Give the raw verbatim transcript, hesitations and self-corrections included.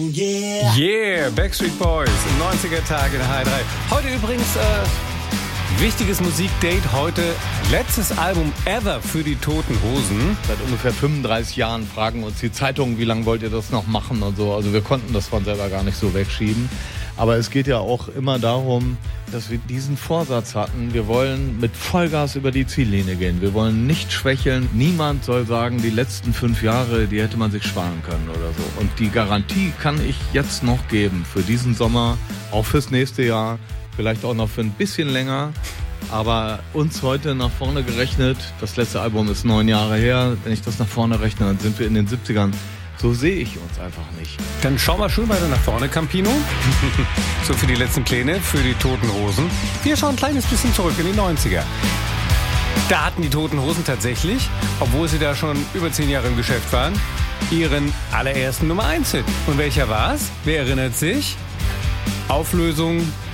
yeah. Yeah, Backstreet Boys, neunziger Tag in H drei. Heute übrigens äh, wichtiges Musikdate. Heute letztes Album ever für die Toten Hosen. Seit ungefähr fünfunddreißig Jahren fragen uns die Zeitungen, wie lange wollt ihr das noch machen und so. Also wir konnten das von selber gar nicht so wegschieben. Aber es geht ja auch immer darum, dass wir diesen Vorsatz hatten, wir wollen mit Vollgas über die Ziellinie gehen. Wir wollen nicht schwächeln. Niemand soll sagen, die letzten fünf Jahre, die hätte man sich sparen können oder so. Und die Garantie kann ich jetzt noch geben für diesen Sommer, auch fürs nächste Jahr, vielleicht auch noch für ein bisschen länger. Aber uns heute nach vorne gerechnet, das letzte Album ist neun Jahre her, wenn ich das nach vorne rechne, dann sind wir in den siebzigern. So sehe ich uns einfach nicht. Dann schau mal schön weiter nach vorne, Campino. So für die letzten Pläne, für die Toten Hosen. Wir schauen ein kleines bisschen zurück in die neunziger. Da hatten die Toten Hosen tatsächlich, obwohl sie da schon über zehn Jahre im Geschäft waren, ihren allerersten Nummer eins Hit. Und welcher war's? Wer erinnert sich? Auflösung